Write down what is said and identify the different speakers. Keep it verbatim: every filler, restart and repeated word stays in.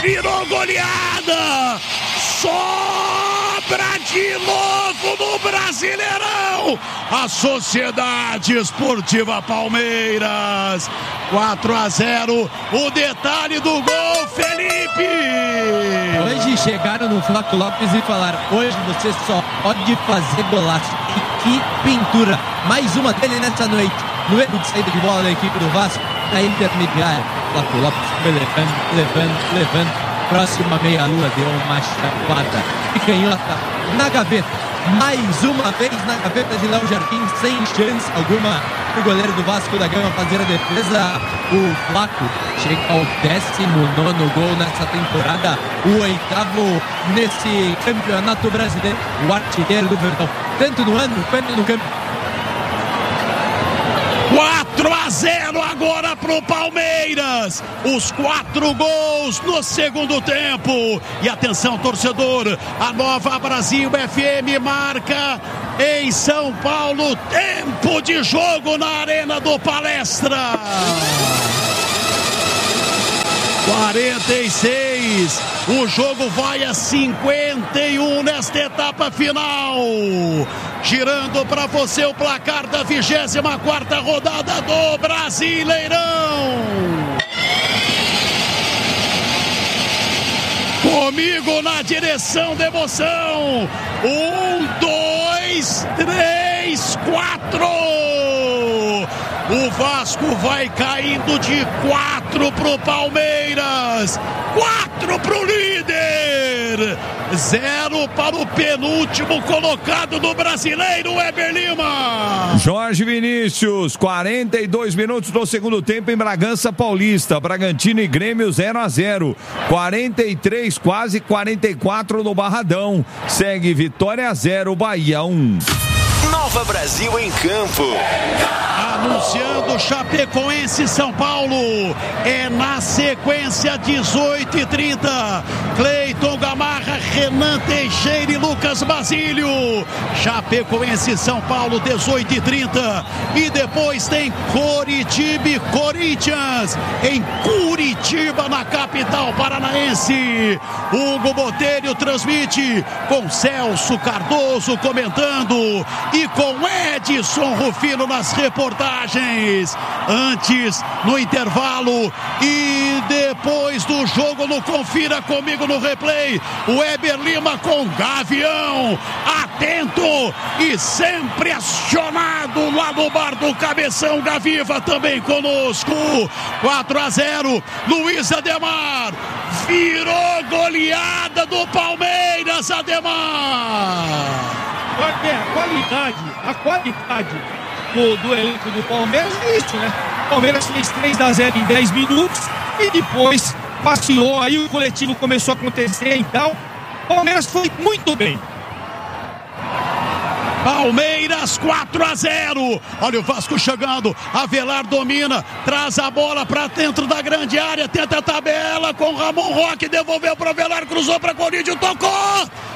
Speaker 1: virou goleada, sobra de novo no Brasileirão, a Sociedade Esportiva Palmeiras, quatro a zero, o detalhe do gol, Felipe!
Speaker 2: Hoje chegaram no Flávio Lopes e falaram, hoje você só pode fazer golaço, e que pintura, mais uma dele nessa noite, no erro de saída de bola da equipe do Vasco, na intermediária, Flávio Lopes foi levando, levando, levando, próxima meia-lua deu uma chapada e canhota na gaveta, mais uma vez na gaveta de Léo Jardim, sem chance alguma o goleiro do Vasco da Gama fazer a defesa. O Flaco chega ao décimo nono gol nessa temporada, o oitavo nesse campeonato brasileiro, o artilheiro do Verdão, tanto no ano quanto no campo.
Speaker 1: quatro a zero agora pro Palmeiras, os quatro gols no segundo tempo. E atenção, torcedor, a Nova Brasil F M marca em São Paulo tempo de jogo na Arena do Palestra. quarenta e seis, o jogo vai a cinquenta e um nesta etapa final. Girando para você o placar da vigésima quarta rodada do Brasileirão. Comigo na direção da emoção. Um, dois, três, quatro. O Vasco vai caindo de quatro pro Palmeiras, quatro pro líder, zero para o penúltimo colocado do Brasileiro, Weber Lima.
Speaker 3: Jorge Vinícius, quarenta e dois minutos do segundo tempo em Bragança Paulista, Bragantino e Grêmio zero a zero, quarenta e três, quase quarenta e quatro no Barradão, segue Vitória zero, Bahia um.
Speaker 4: Nova Brasil em campo.
Speaker 1: Anunciando Chapecoense São Paulo. É na sequência dezoito e trinta. Cleiton Gamarra, Renan Teixeira e Lucas Basílio. Chapecoense São Paulo, dezoito e trinta. E depois tem Coritiba e Corinthians em Curitiba, na capital paranaense. Hugo Botelho transmite com Celso Cardoso comentando e com Edson Rufino nas reportagens. Antes, no intervalo e depois do jogo no Confira Comigo no Replay, o Weber Lima com Gavião, atento e sempre acionado lá no bar do Cabeção. Gaviva também conosco. Quatro a zero, Luiz Ademar virou goleada do Palmeiras. Ademar,
Speaker 5: porque a qualidade, a qualidade do, do elenco do Palmeiras é isso, né? O Palmeiras fez três a zero em dez minutos e depois passeou, aí o coletivo começou a acontecer, então o Palmeiras foi muito bem.
Speaker 1: Palmeiras quatro a zero. Olha o Vasco chegando. Avelar domina, traz a bola para dentro da grande área, tenta a tabela com Ramon Roque, devolveu para Avelar, cruzou para Corinthians, tocou.